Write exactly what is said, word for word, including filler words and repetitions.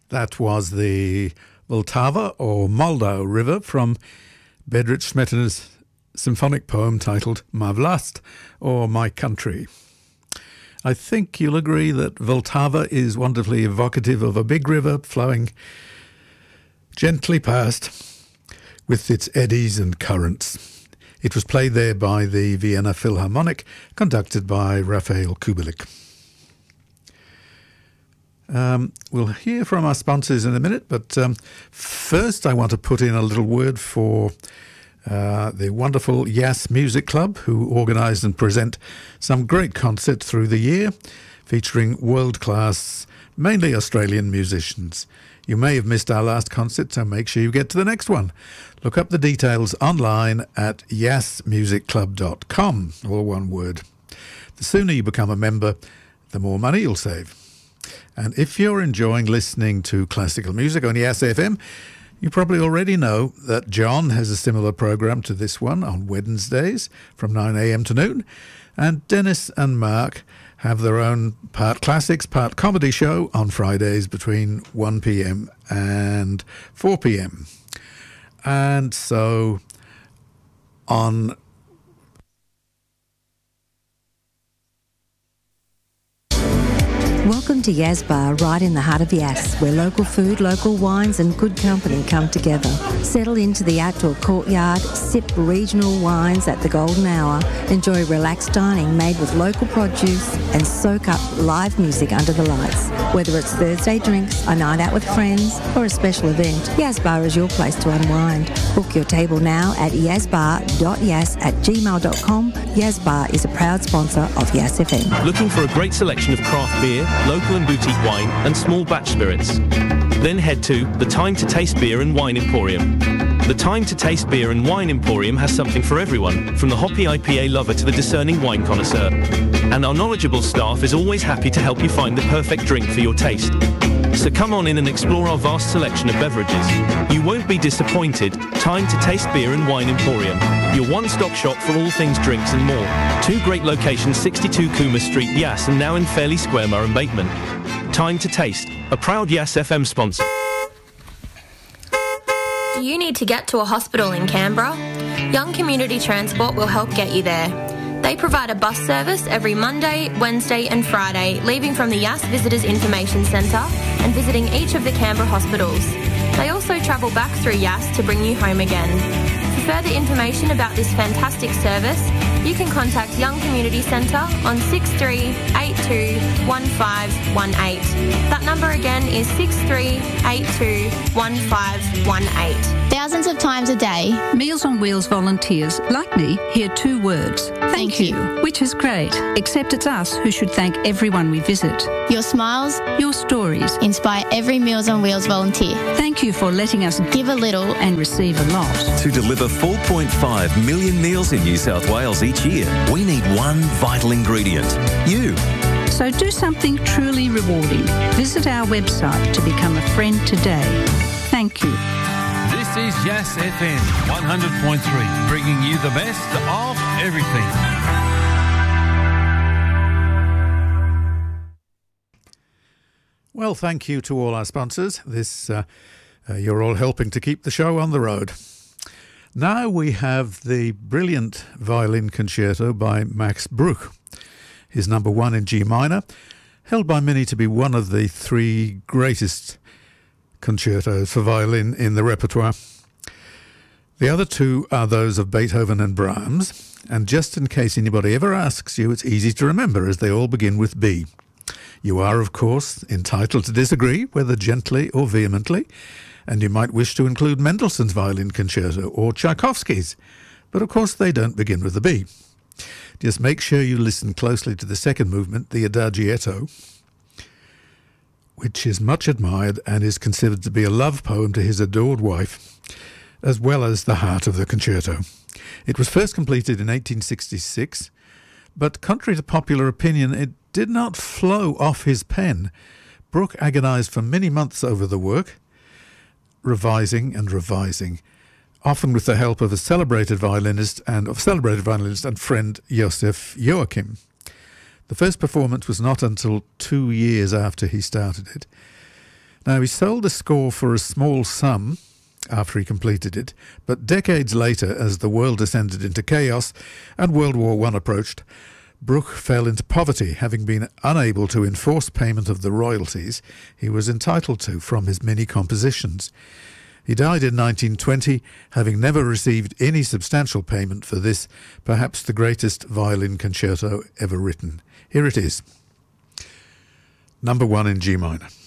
That was the Vltava or Moldau River from Bedřich Smetana's symphonic poem titled My Vlast, or My Country. I think you'll agree that Vltava is wonderfully evocative of a big river flowing gently past with its eddies and currents. It was played there by the Vienna Philharmonic, conducted by Raphael Kubelik. Um, we'll hear from our sponsors in a minute, but um, first I want to put in a little word for uh, the wonderful Yass Music Club, who organise and present some great concerts through the year, featuring world-class, mainly Australian musicians. You may have missed our last concert, so make sure you get to the next one. Look up the details online at yass music club dot com, all one word. The sooner you become a member, the more money you'll save. And if you're enjoying listening to classical music on Yass F M, you probably already know that John has a similar program to this one on Wednesdays from nine a.m. to noon, and Dennis and Mark have their own part classics, part comedy show on Fridays between one p.m. and four p.m. And so on Welcome to Yas Bar, right in the heart of Yass, where local food, local wines and good company come together. Settle into the outdoor courtyard, sip regional wines at the golden hour, enjoy relaxed dining made with local produce, and soak up live music under the lights. Whether it's Thursday drinks, a night out with friends, or a special event, Yas Bar is your place to unwind. Book your table now at yazbar dot yass at gmail dot com. Yas Bar is a proud sponsor of Yass F M. Looking for a great selection of craft beer, local and boutique wine and small batch spirits? Then head to the Time to Taste Beer and Wine Emporium. The Time to Taste Beer and Wine Emporium has something for everyone, from the hoppy I P A lover to the discerning wine connoisseur. And our knowledgeable staff is always happy to help you find the perfect drink for your taste. So come on in and explore our vast selection of beverages. You won't be disappointed. Time to Taste Beer and Wine Emporium, your one-stop shop for all things drinks and more. Two great locations, sixty-two Cooma Street, Yass, and now in Fairley Square, Murray Bateman. Time to Taste, a proud Yass F M sponsor. Do you need to get to a hospital in Canberra? Young Community Transport will help get you there. They provide a bus service every Monday, Wednesday and Friday, leaving from the Yass Visitors Information Centre and visiting each of the Canberra hospitals. They also travel back through Yass to bring you home again. For further information about this fantastic service, you can contact Young Community Centre on six three eight two one five one eight. That number again is six three eight two one five one eight. Thousands of times a day, Meals on Wheels volunteers, like me, hear two words. Thank, Thank you. you. Which is great, except it's us who should thank everyone we visit. Your smiles, Your stories inspire every Meals on Wheels volunteer. Thank you for letting us Give a little and receive a lot. To deliver four point five million meals in New South Wales each year, we need one vital ingredient: you. So do something truly rewarding. Visit our website to become a friend today. Thank you. This is Yass F M one hundred point three, bringing you the best of everything. Well, thank you to all our sponsors. This uh, uh, you're all helping to keep the show on the road. Now we have the brilliant violin concerto by Max Bruch, his number one in G minor, held by many to be one of the three greatest concertos for violin in the repertoire. The other two are those of Beethoven and Brahms, and just in case anybody ever asks you, it's easy to remember as they all begin with B. You are, of course, entitled to disagree, whether gently or vehemently, and you might wish to include Mendelssohn's Violin Concerto or Tchaikovsky's, but of course they don't begin with the B. Just make sure you listen closely to the second movement, the Adagietto, which is much admired and is considered to be a love poem to his adored wife, as well as the heart of the concerto. It was first completed in eighteen sixty-six, but contrary to popular opinion, it did not flow off his pen. Bruch agonized for many months over the work, revising and revising, often with the help of a celebrated violinist and of celebrated violinist and friend Josef Joachim. The first performance was not until two years after he started it. Now, he sold the score for a small sum after he completed it, but decades later, as the world descended into chaos and World War One approached, Bruch fell into poverty, having been unable to enforce payment of the royalties he was entitled to from his many compositions. He died in nineteen twenty, having never received any substantial payment for this, perhaps the greatest violin concerto ever written. Here it is. Number one in G minor.